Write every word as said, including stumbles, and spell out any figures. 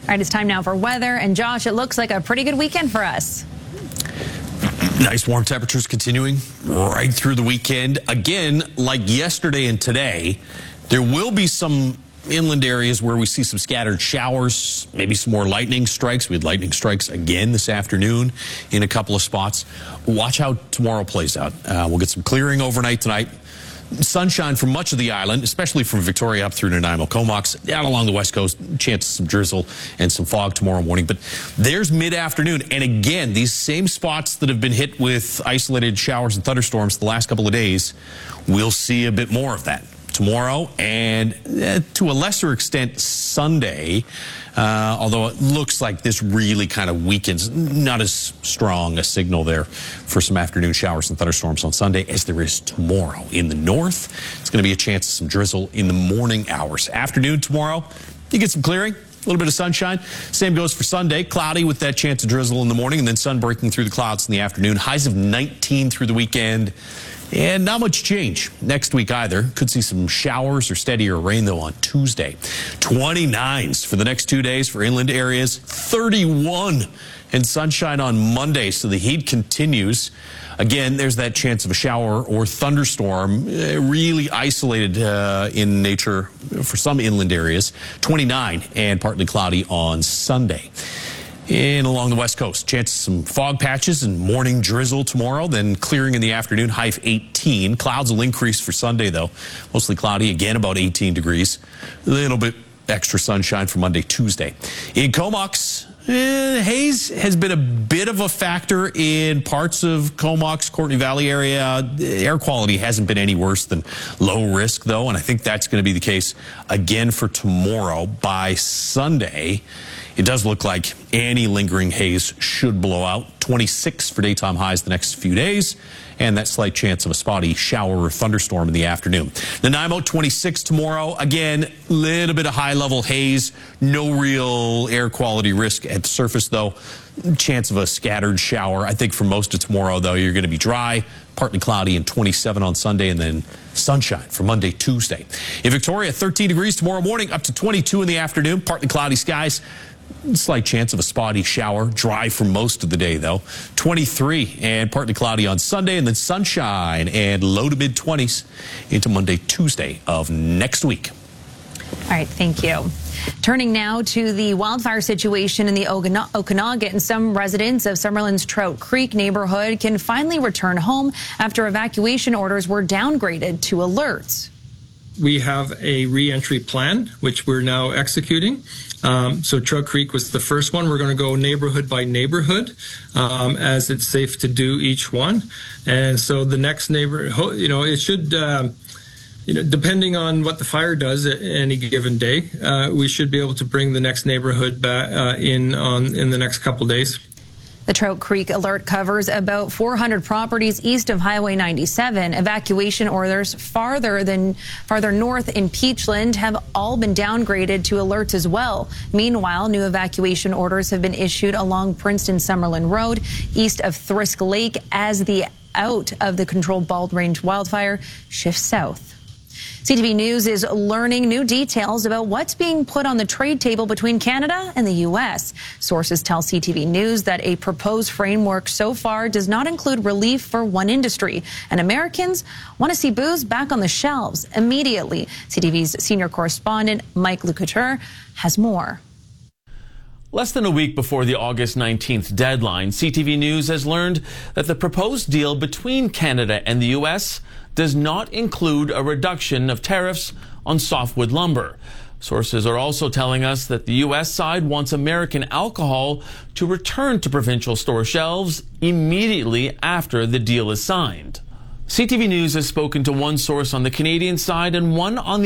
All right, it's time now for weather. And Josh, it looks like a pretty good weekend for us. Nice warm temperatures continuing right through the weekend. Again, like yesterday and today, there will be some inland areas where we see some scattered showers, maybe some more lightning strikes. We had lightning strikes again this afternoon in a couple of spots. Watch how tomorrow plays out. Uh, we'll get some clearing overnight tonight. Sunshine for much of the island, especially from Victoria up through Nanaimo, Comox, down along the west coast, chance of some drizzle and some fog tomorrow morning. But there's mid-afternoon. And again, these same spots that have been hit with isolated showers and thunderstorms the last couple of days, we'll see a bit more of that tomorrow and uh, to a lesser extent Sunday, uh, although it looks like this really kind of weakens. Not as strong a signal there for some afternoon showers and thunderstorms on Sunday as there is tomorrow. In the north, it's going to be a chance of some drizzle in the morning hours. Afternoon tomorrow, you get some clearing. A little bit of sunshine. Same goes for Sunday. Cloudy with that chance of drizzle in the morning and then sun breaking through the clouds in the afternoon. Highs of nineteen through the weekend. And not much change next week either. Could see some showers or steadier rain, though, on Tuesday. twenty-nines for the next two days for inland areas. thirty-one and sunshine on Monday, so the heat continues. Again, there's that chance of a shower or thunderstorm, uh, really isolated uh, in nature for some inland areas. twenty-nine and partly cloudy on Sunday. And along the west coast, chance of some fog patches and morning drizzle tomorrow, then clearing in the afternoon, high of eighteen. Clouds will increase for Sunday, though. Mostly cloudy, again about eighteen degrees. A little bit extra sunshine for Monday, Tuesday. In Comox, eh, haze has been a bit of a factor in parts of Comox, Courtenay Valley area. Air quality hasn't been any worse than low risk, though, and I think that's going to be the case again for tomorrow. By Sunday, it does look like any lingering haze should blow out. twenty-six for daytime highs the next few days, and that slight chance of a spotty shower or thunderstorm in the afternoon. Nanaimo, twenty-six tomorrow. Again, little bit of high-level haze. No real air quality risk at the surface, though. Chance of a scattered shower. I think for most of tomorrow, though, you're going to be dry, partly cloudy, and twenty-seven on Sunday, and then sunshine for Monday, Tuesday. In Victoria, thirteen degrees tomorrow morning, up to twenty-two in the afternoon, partly cloudy skies. Slight chance of a spotty shower. Dry for most of the day, though. twenty-three and partly cloudy on Sunday, and then sunshine and low to mid twenties into Monday, Tuesday of next week. All right, thank you. Turning now to the wildfire situation in the Okanagan. Some residents of Summerlin's Trout Creek neighborhood can finally return home after evacuation orders were downgraded to alerts. We have a re-entry plan, which we're now executing. Um, so Trout Creek was the first one. We're going to go neighborhood by neighborhood, um, as it's safe to do each one. And so the next neighbor, you know, it should, uh, you know, depending on what the fire does at any given day, uh, we should be able to bring the next neighborhood back uh, in on in the next couple days. The Trout Creek alert covers about four hundred properties east of Highway ninety-seven. Evacuation orders farther than farther north in Peachland have all been downgraded to alerts as well. Meanwhile, new evacuation orders have been issued along Princeton Summerlin Road east of Thrisk Lake as the out of the controlled Bald Range wildfire shifts south. C T V News is learning new details about what's being put on the trade table between Canada and the U S. Sources tell C T V News that a proposed framework so far does not include relief for one industry, and Americans want to see booze back on the shelves immediately. C T V's senior correspondent Mike Lukather has more. Less than a week before the August nineteenth deadline, C T V News has learned that the proposed deal between Canada and the U S does not include a reduction of tariffs on softwood lumber. Sources are also telling us that the U S side wants American alcohol to return to provincial store shelves immediately after the deal is signed. C T V News has spoken to one source on the Canadian side and one on the